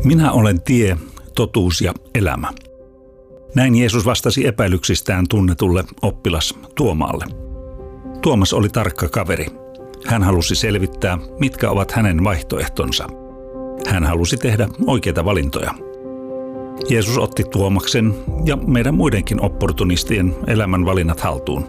Minä olen tie, totuus ja elämä. Näin Jeesus vastasi epäilyksistään tunnetulle oppilas Tuomaalle. Tuomas oli tarkka kaveri. Hän halusi selvittää, mitkä ovat hänen vaihtoehtonsa. Hän halusi tehdä oikeita valintoja. Jeesus otti Tuomaksen ja meidän muidenkin opportunistien elämän valinnat haltuun.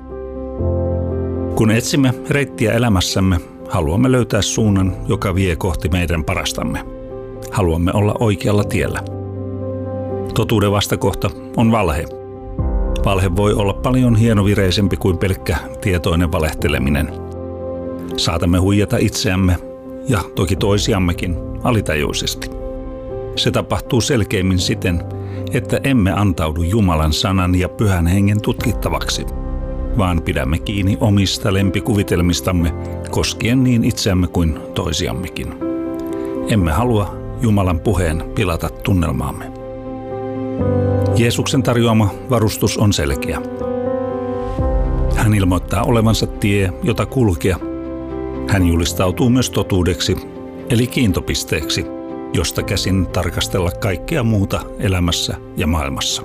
Kun etsimme reittiä elämässämme, haluamme löytää suunnan, joka vie kohti meidän parastamme. Haluamme olla oikealla tiellä. Totuuden vastakohta on valhe. Valhe voi olla paljon hienovireisempi kuin pelkkä tietoinen valehteleminen. Saatamme huijata itseämme ja toki toisiammekin alitajuisesti. Se tapahtuu selkeimmin siten, että emme antaudu Jumalan sanan ja Pyhän Hengen tutkittavaksi, vaan pidämme kiinni omista lempikuvitelmistamme koskien niin itseämme kuin toisiammekin. Emme halua Jumalan puheen pilata tunnelmaamme. Jeesuksen tarjoama varustus on selkeä. Hän ilmoittaa olevansa tie, jota kulkea. Hän julistautuu myös totuudeksi, eli kiintopisteeksi, josta käsin tarkastella kaikkea muuta elämässä ja maailmassa.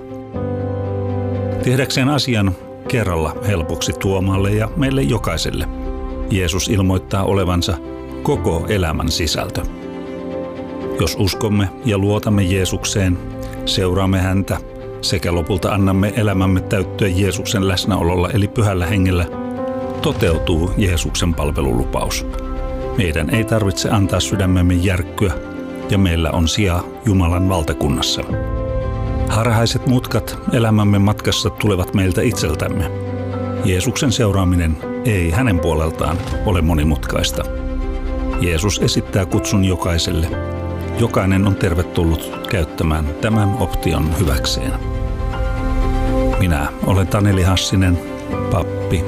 Tehdäkseen asian kerralla helpoksi Tuomaalle ja meille jokaiselle, Jeesus ilmoittaa olevansa koko elämän sisältö. Jos uskomme ja luotamme Jeesukseen, seuraamme häntä sekä lopulta annamme elämämme täyttyä Jeesuksen läsnäololla eli Pyhällä Hengellä, toteutuu Jeesuksen palvelulupaus. Meidän ei tarvitse antaa sydämemme järkkyä ja meillä on sija Jumalan valtakunnassa. Harhaiset mutkat elämämme matkassa tulevat meiltä itseltämme. Jeesuksen seuraaminen ei hänen puoleltaan ole monimutkaista. Jeesus esittää kutsun jokaiselle. Jokainen on tervetullut käyttämään tämän option hyväkseen. Minä olen Taneli Hassinen, pappi